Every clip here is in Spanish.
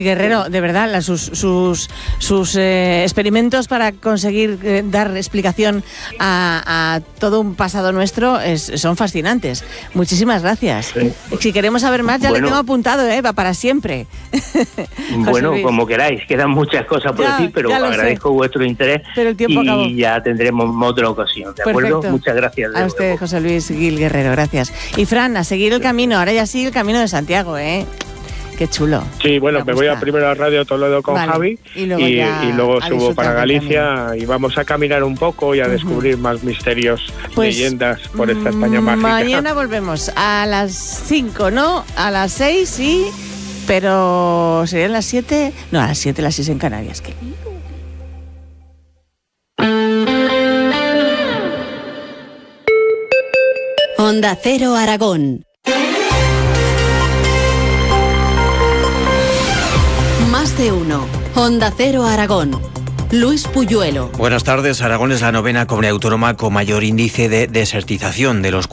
Guerrero, de verdad, sus experimentos para conseguir dar explicación a todo un pasado nuestro son fascinantes. Muchísimas gracias. Sí. Si queremos saber más, ya le tengo apuntado, va para siempre. Bueno, como queráis, quedan muchas cosas por decir, pero agradezco vuestro interés y ya tendremos otra ocasión, ¿de acuerdo? Muchas gracias. A usted, José Luis Gil Guerrero, gracias. Y Fran, a seguir el camino, ahora ya sigue el camino de Santiago, Qué chulo. Sí, bueno, me voy a primero a Radio Toledo con Javi y luego subo para Galicia y vamos a caminar un poco y a descubrir más misterios, leyendas por esta España mágica. Mañana volvemos a las 5, ¿no? A las 6, sí, pero serían las 7. No, a las 7, las 6 en Canarias. ¿Qué? Onda Cero Aragón. Más de uno. Onda Cero Aragón. Luis Puyuelo. Buenas tardes. Aragón es la novena comunidad autónoma con mayor índice de desertización. De los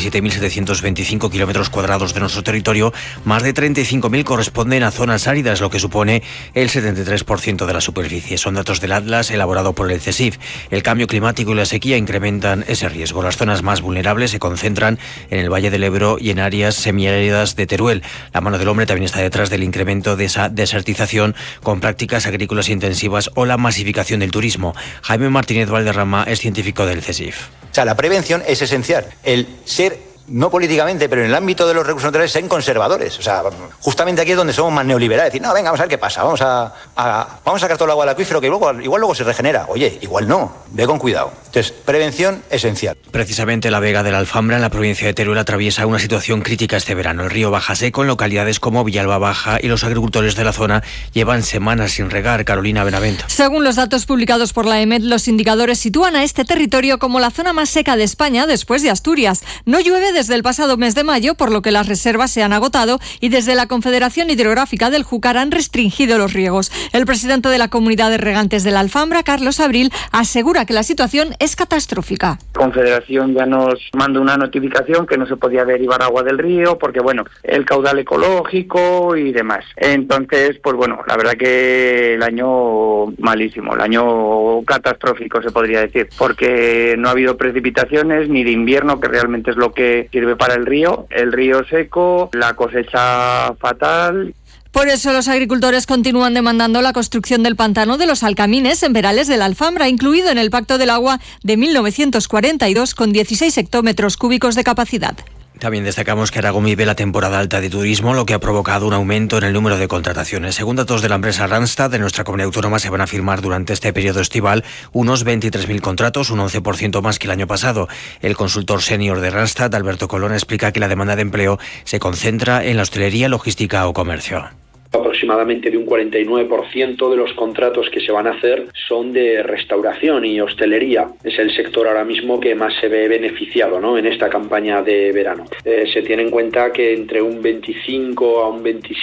47.725 kilómetros cuadrados de nuestro territorio, más de 35.000 corresponden a zonas áridas, lo que supone el 73% de la superficie. Son datos del Atlas elaborado por el CSIF. El cambio climático y la sequía incrementan ese riesgo. Las zonas más vulnerables se concentran en el Valle del Ebro y en áreas semiáridas de Teruel. La mano del hombre también está detrás del incremento de esa desertización, con prácticas agrícolas intensivas o la masificación del turismo. Jaime Martínez Valderrama es científico del CSIF. O sea, la prevención es esencial. El ser, no políticamente, pero en el ámbito de los recursos naturales, ser conservadores. O sea, justamente aquí es donde somos más neoliberales. Decir, no, venga, vamos a ver qué pasa. Vamos a sacar todo el agua del acuífero, que igual luego se regenera. Oye, igual no. Ve con cuidado. Entonces, prevención esencial. Precisamente la Vega de la Alfambra, en la provincia de Teruel, atraviesa una situación crítica este verano. El río baja seco en localidades como Villalba Baja y los agricultores de la zona llevan semanas sin regar. Carolina Benavent. Según los datos publicados por la EMET, los indicadores sitúan a este territorio como la zona más seca de España después de Asturias. No llueve desde el pasado mes de mayo, por lo que las reservas se han agotado y desde la Confederación Hidrográfica del Júcar han restringido los riegos. El presidente de la Comunidad de Regantes de la Alfambra, Carlos Abril, asegura que la situación es catastrófica. La Confederación ya nos mandó una notificación que no se podía derivar agua del río porque, el caudal ecológico y demás. Entonces, la verdad que el año malísimo, el año catastrófico se podría decir, porque no ha habido precipitaciones ni de invierno, que realmente es lo que sirve para el río seco, la cosecha fatal. Por eso los agricultores continúan demandando la construcción del pantano de los Alcamines en Verales de la Alfambra, incluido en el Pacto del Agua de 1942, con 16 hectómetros cúbicos de capacidad. También destacamos que Aragón vive la temporada alta de turismo, lo que ha provocado un aumento en el número de contrataciones. Según datos de la empresa Randstad, de nuestra comunidad autónoma se van a firmar durante este periodo estival unos 23.000 contratos, un 11% más que el año pasado. El consultor senior de Randstad, Alberto Colón, explica que la demanda de empleo se concentra en la hostelería, logística o comercio. Aproximadamente de un 49% de los contratos que se van a hacer son de restauración y hostelería. Es el sector ahora mismo que más se ve beneficiado, ¿no?, en esta campaña de verano. Se tiene en cuenta que entre un 25 a un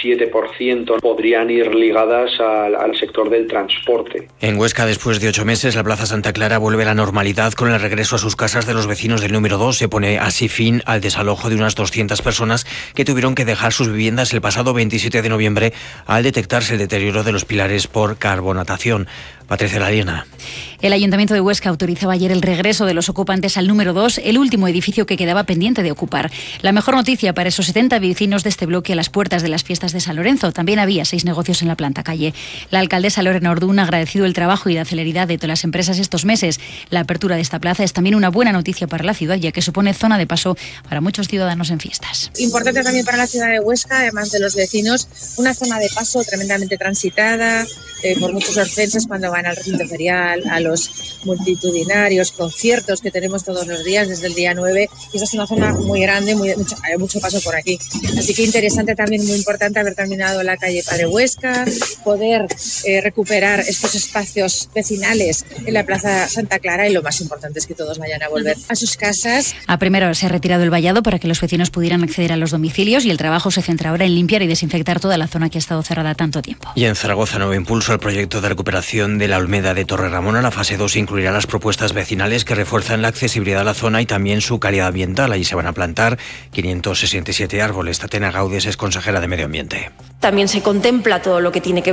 27% podrían ir ligadas al sector del transporte. En Huesca, después de 8 meses, la Plaza Santa Clara vuelve a la normalidad con el regreso a sus casas de los vecinos del número 2. Se pone así fin al desalojo de unas 200 personas que tuvieron que dejar sus viviendas el pasado 27 de noviembre al detectarse el deterioro de los pilares por carbonatación. Patricia Lariena. El Ayuntamiento de Huesca autorizaba ayer el regreso de los ocupantes al número 2, el último edificio que quedaba pendiente de ocupar. La mejor noticia para esos 70 vecinos de este bloque a las puertas de las fiestas de San Lorenzo. También había 6 negocios en la planta calle. La alcaldesa Lorena Ordún ha agradecido el trabajo y la celeridad de todas las empresas estos meses. La apertura de esta plaza es también una buena noticia para la ciudad, ya que supone zona de paso para muchos ciudadanos en fiestas. Importante también para la ciudad de Huesca, además de los vecinos, una zona de paso tremendamente transitada por muchos orcenses cuando van al recinto ferial, a los multitudinarios conciertos que tenemos todos los días desde el día 9, y esa es una zona muy grande, hay mucho paso por aquí. Así que interesante también, muy importante haber terminado la calle Padre Huesca, poder recuperar estos espacios vecinales en la Plaza Santa Clara, y lo más importante es que todos vayan a volver a sus casas. A primera hora se ha retirado el vallado para que los vecinos pudieran acceder a los domicilios, y el trabajo se centra ahora en limpiar y desinfectar toda la zona que ha estado cerrada tanto tiempo. Y en Zaragoza, nuevo impulso el proyecto de recuperación de la Olmeda de Torreramona. La fase 2 incluirá las propuestas vecinales que refuerzan la accesibilidad a la zona y también su calidad ambiental. Allí se van a plantar 567 árboles. Tatiana Gaudes es consejera de Medio Ambiente. También se contempla todo lo que tiene que